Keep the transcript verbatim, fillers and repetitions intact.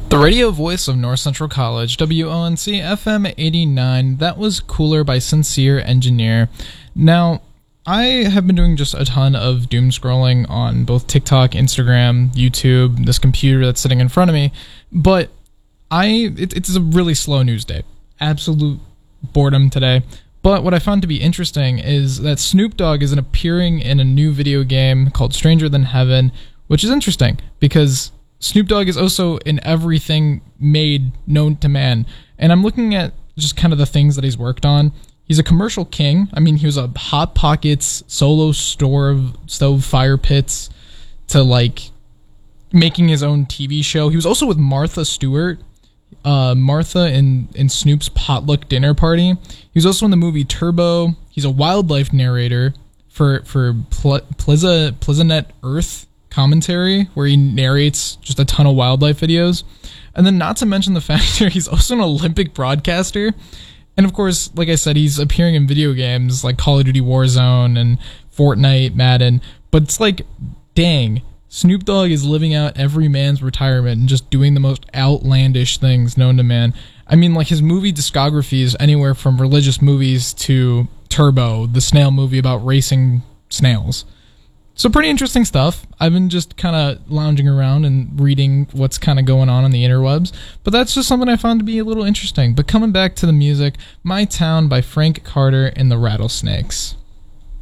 The radio voice of North Central College, W O N C F M eighty-nine, that was Cooler by Sincere Engineer. Now, I have been doing just a ton of doom scrolling on both TikTok, Instagram, YouTube, this computer that's sitting in front of me, but I it, it's a really slow news day. Absolute boredom today. But what I found to be interesting is that Snoop Dogg is appearing in a new video game called Stranger Than Heaven, which is interesting because Snoop Dogg is also in everything made known to man. And I'm looking at just kind of the things that he's worked on. He's a commercial king. I mean, he was a Hot Pockets solo stove, stove fire pits to like making his own T V show. He was also with Martha Stewart, uh, Martha in, in Snoop's potluck dinner party. He was also in the movie Turbo. He's a wildlife narrator for, for Ple- Pliza, Plizanet Earth commentary, where he narrates just a ton of wildlife videos. And then not to mention the fact that he's also an Olympic broadcaster. And of course, like I said, he's appearing in video games like Call of Duty Warzone and Fortnite, Madden. But it's like, dang, Snoop Dogg is living out every man's retirement and just doing the most outlandish things known to man. I mean, like, his movie discography is anywhere from religious movies to Turbo, the snail movie about racing snails. So pretty interesting stuff. I've been just kind of lounging around and reading what's kind of going on on the interwebs, but that's just something I found to be a little interesting. But coming back to the music, My Town by Frank Carter and the Rattlesnakes.